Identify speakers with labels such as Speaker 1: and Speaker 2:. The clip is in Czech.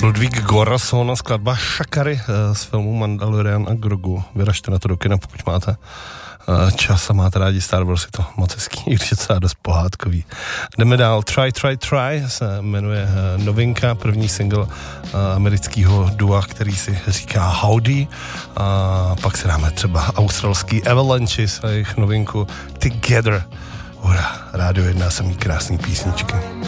Speaker 1: Ludvík Göransson, skladba Šakary z filmu Mandalorian a Grogu. Vyražte na to do kina, pokud máte čas a máte rádi Star Wars, je to moc hezký, i když je docela dost pohádkový. Jdeme dál. Try se jmenuje novinka, první single amerického dua, který si říká Howdy. A pak si dáme třeba australský Avalanche a jejich novinku Together. Hurá, Rádio 1, samý krásný písničky.